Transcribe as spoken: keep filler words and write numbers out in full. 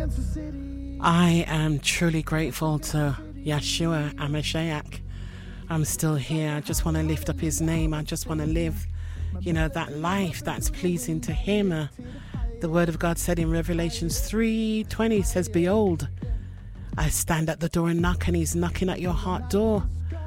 I am truly grateful to Yeshua HaMashiach. I'm still here. I just want to lift up his name. I just want to live, you know, that life that's pleasing to him. Uh, the word of God said in Revelations three twenty says, behold, I stand at the door and knock, and he's knocking at your heart door.